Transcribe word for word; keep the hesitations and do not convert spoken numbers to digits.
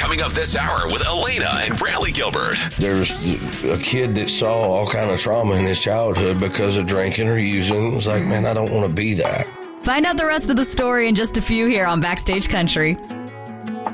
Coming up this hour with Elena and Bradley Gilbert. There's a kid that saw all kind of trauma in his childhood because of drinking or using. It was like, man, I don't want to be that. Find out the rest of the story in just a few here on Backstage Country.